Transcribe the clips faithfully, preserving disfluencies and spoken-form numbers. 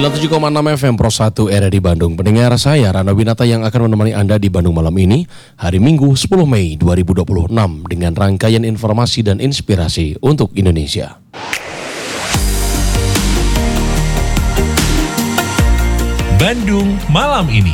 sembilan puluh tujuh koma enam F M Pro satu R R I Bandung. Pendengar saya Rano Winata yang akan menemani Anda di Bandung malam ini, hari Minggu sepuluh Mei dua ribu dua puluh enam dengan rangkaian informasi dan inspirasi untuk Indonesia. Bandung malam ini.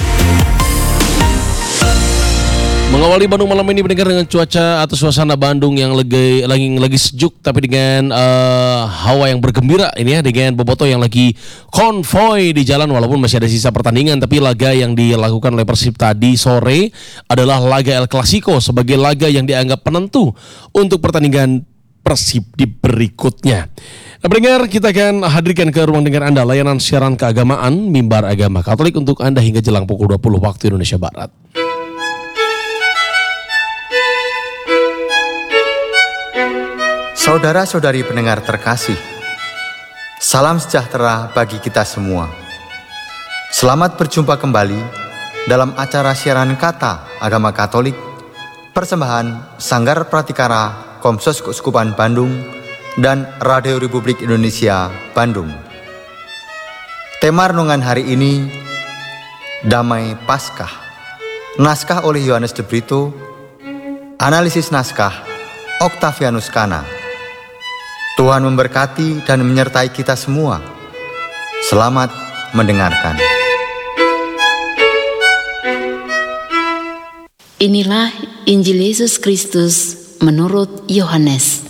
Mengawali Bandung malam ini pendengar dengan cuaca atau suasana Bandung yang lagi lagi lagi sejuk tapi dengan uh, hawa yang bergembira ini ya, dengan bobotoh yang lagi konvoy di jalan walaupun masih ada sisa pertandingan, tapi laga yang dilakukan oleh Persib tadi sore adalah laga El Clasico sebagai laga yang dianggap penentu untuk pertandingan Persib di berikutnya. Nah, pendengar, kita akan hadirkan ke ruang dengar Anda layanan siaran keagamaan Mimbar Agama Katolik untuk Anda hingga jelang pukul dua puluh waktu Indonesia Barat. Saudara-saudari pendengar terkasih, salam sejahtera bagi kita semua. Selamat berjumpa kembali dalam acara siaran Kata Agama Katolik, persembahan Sanggar Pratikara Komsos Keuskupan Bandung dan Radio Republik Indonesia Bandung. Tema renungan hari ini, Damai Paskah. Naskah oleh Yohanes de Brito, analisis naskah Octavianus Kana. Tuhan memberkati dan menyertai kita semua. Selamat mendengarkan. Inilah Injil Yesus Kristus menurut Yohanes.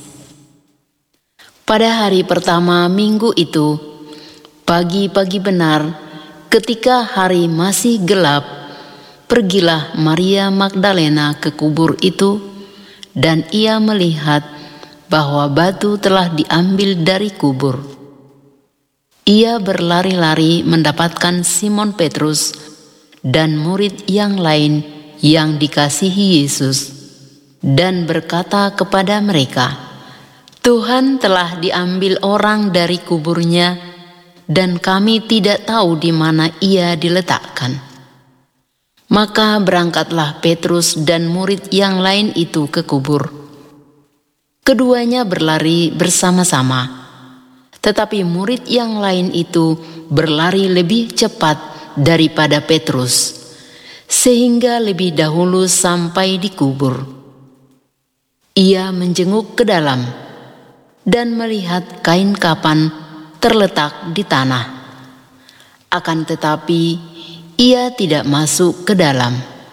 Pada hari pertama minggu itu, pagi-pagi benar, ketika hari masih gelap, pergilah Maria Magdalena ke kubur itu, dan ia melihat bahwa batu telah diambil dari kubur. Ia berlari-lari mendapatkan Simon Petrus dan murid yang lain yang dikasihi Yesus, dan berkata kepada mereka, "Tuhan telah diambil orang dari kuburnya, dan kami tidak tahu di mana ia diletakkan." Maka berangkatlah Petrus dan murid yang lain itu ke kubur. Keduanya berlari bersama-sama, tetapi murid yang lain itu berlari lebih cepat daripada Petrus, sehingga lebih dahulu sampai di kubur. Ia menjenguk ke dalam dan melihat kain kapan terletak di tanah. Akan tetapi ia tidak masuk ke dalam.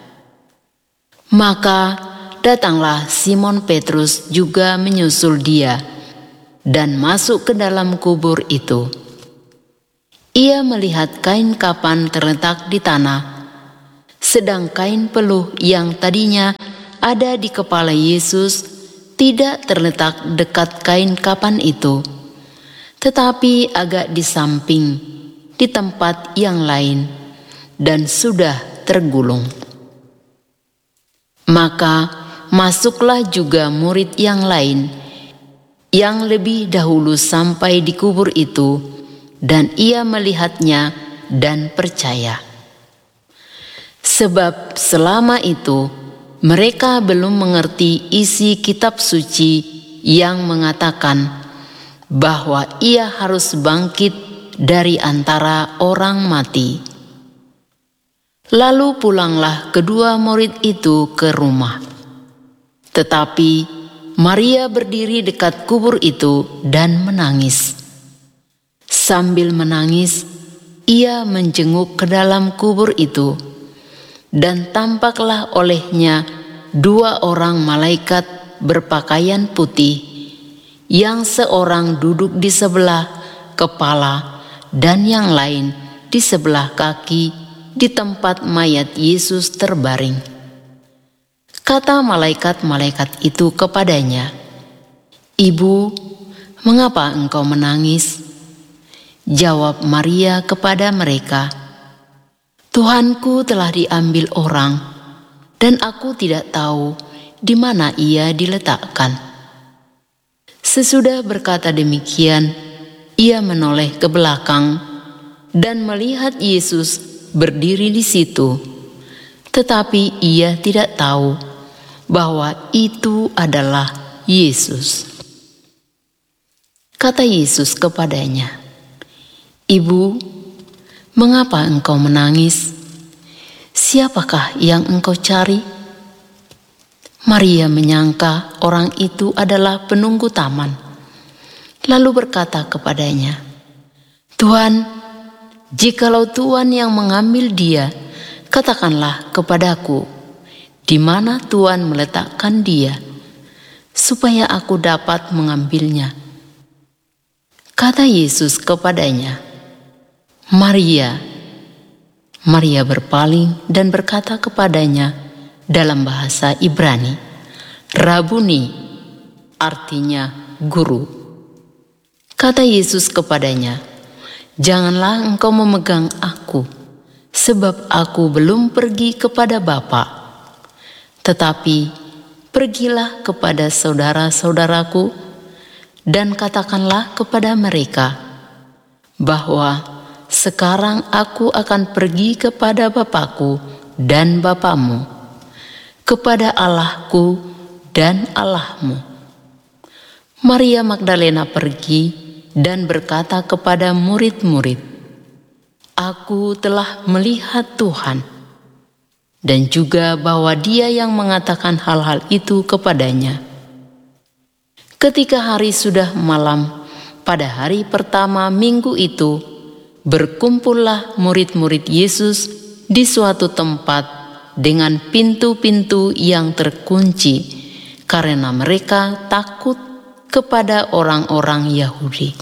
Maka datanglah Simon Petrus juga menyusul dia dan masuk ke dalam kubur itu. Ia melihat kain kapan terletak di tanah, sedang kain peluh yang tadinya ada di kepala Yesus tidak terletak dekat kain kapan itu, tetapi agak di samping, di tempat yang lain, dan sudah tergulung. Maka masuklah juga murid yang lain, yang lebih dahulu sampai di kubur itu, dan ia melihatnya dan percaya. Sebab selama itu mereka belum mengerti isi kitab suci yang mengatakan bahwa ia harus bangkit dari antara orang mati. Lalu pulanglah kedua murid itu ke rumah. Tetapi Maria berdiri dekat kubur itu dan menangis. Sambil menangis, ia menjenguk ke dalam kubur itu, dan tampaklah olehnya dua orang malaikat berpakaian putih, yang seorang duduk di sebelah kepala dan yang lain di sebelah kaki di tempat mayat Yesus terbaring. Kata malaikat-malaikat itu kepadanya, "Ibu, mengapa engkau menangis?" Jawab Maria kepada mereka, "Tuhanku telah diambil orang, dan aku tidak tahu di mana ia diletakkan." Sesudah berkata demikian, ia menoleh ke belakang dan melihat Yesus berdiri di situ, tetapi ia tidak tahu bahwa itu adalah Yesus. Kata Yesus kepadanya, "Ibu, mengapa engkau menangis? Siapakah yang engkau cari?" Maria menyangka orang itu adalah penunggu taman, lalu berkata kepadanya, "Tuhan, jikalau Tuhan yang mengambil dia, katakanlah kepadaku di mana Tuhan meletakkan dia, supaya aku dapat mengambilnya." Kata Yesus kepadanya, "Maria." Maria berpaling dan berkata kepadanya dalam bahasa Ibrani, "Rabuni," artinya guru. Kata Yesus kepadanya, "Janganlah engkau memegang aku, sebab aku belum pergi kepada Bapa. Tetapi pergilah kepada saudara-saudaraku dan katakanlah kepada mereka bahwa sekarang aku akan pergi kepada Bapakku dan Bapamu, kepada Allahku dan Allahmu." Maria Magdalena pergi dan berkata kepada murid-murid, "Aku telah melihat Tuhan," dan juga bahwa Dia yang mengatakan hal-hal itu kepadanya. Ketika hari sudah malam, pada hari pertama minggu itu, berkumpullah murid-murid Yesus di suatu tempat dengan pintu-pintu yang terkunci, karena mereka takut kepada orang-orang Yahudi.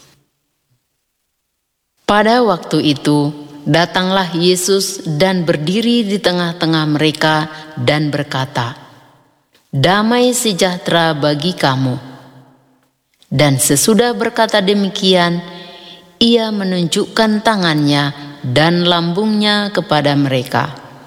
Pada waktu itu, datanglah Yesus dan berdiri di tengah-tengah mereka dan berkata, "Damai sejahtera bagi kamu." Dan sesudah berkata demikian, Ia menunjukkan tangannya dan lambungnya kepada mereka.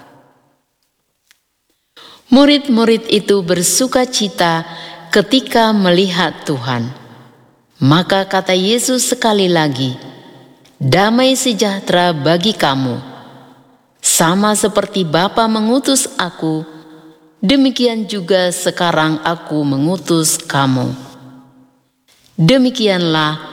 Murid-murid itu bersuka cita ketika melihat Tuhan. Maka kata Yesus sekali lagi, "Damai sejahtera bagi kamu. Sama seperti Bapa mengutus aku, demikian juga sekarang aku mengutus kamu." Demikianlah